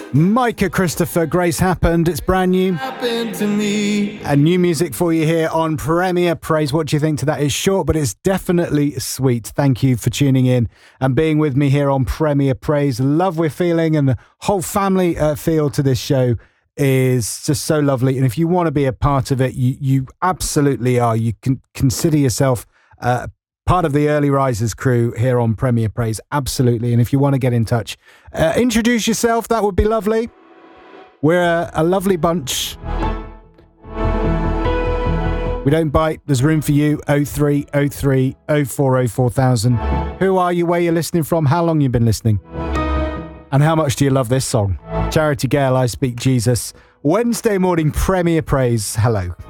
Micah Christopher, Grace Happened. It's brand new. Happened to me. And new music for you here on Premier Praise. What do you think to that? It's short, but it's definitely sweet. Thank you for tuning in and being with me here on Premier Praise. Love we're feeling, and the whole family feel to this show is just so lovely. And if you want to be a part of it, you absolutely are. You can consider yourself part of the Early Risers crew here on Premier Praise. Absolutely. And if you want to get in touch, introduce yourself. That would be lovely. We're a lovely bunch. We don't bite. There's room for you. 0303 0404 4000. Who are you? Where you're listening from? How long you've been listening? And how much do you love this song? Charity Gale, I Speak Jesus. Wednesday morning Premier Praise. Hello.